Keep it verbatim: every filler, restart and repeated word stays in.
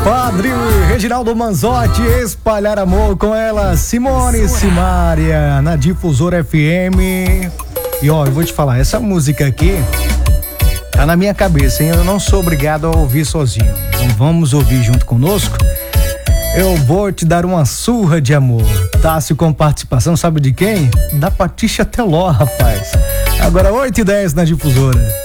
Padre Reginaldo Manzotti, Espalhar Amor, com ela Simone Simaria na Difusora F M. E ó, eu vou te falar, essa música aqui tá na minha cabeça, hein? Eu não sou obrigado a ouvir sozinho. Então vamos ouvir junto conosco. Eu vou te dar uma surra de amor. Tássio com participação, sabe de quem? Da Patrícia Teló, rapaz. Agora oito e dez na Difusora.